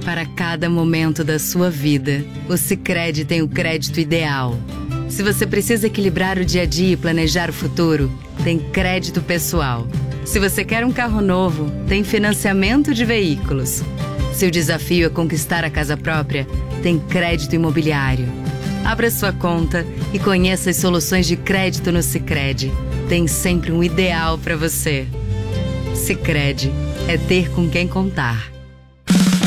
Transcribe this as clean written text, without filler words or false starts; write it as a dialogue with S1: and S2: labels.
S1: Para cada momento da sua vida, o Sicredi tem o crédito ideal. Se você precisa equilibrar o dia a dia e planejar o futuro, tem crédito pessoal. Se você quer um carro novo, tem financiamento de veículos. Se o desafio é conquistar a casa própria, tem crédito imobiliário. Abra sua conta e conheça as soluções de crédito no Sicredi. Tem sempre um ideal para você. Sicredi é ter com quem contar.